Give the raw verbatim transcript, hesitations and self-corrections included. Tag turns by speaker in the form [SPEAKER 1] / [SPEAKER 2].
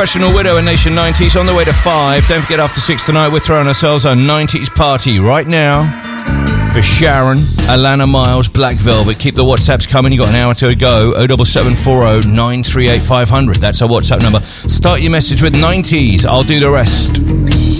[SPEAKER 1] Professional Widow and Nation nineties on the way to five. Don't forget, after six tonight, we're throwing ourselves a nineties party right now for Sharon, Alana Miles, Black Velvet. Keep the WhatsApps coming. You got an hour to go. oh seven seven four oh nine three eight five hundred. That's our WhatsApp number. Start your message with nineties. I'll do the rest.